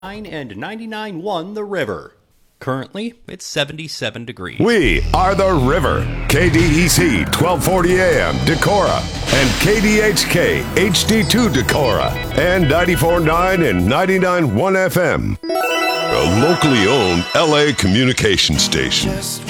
and 99.1 The River. Currently, it's 77 degrees. We are The River. KDEC 1240 AM Decorah and KDHK HD2 Decorah and 94.9 and 99.1 FM. A locally owned LA communication station.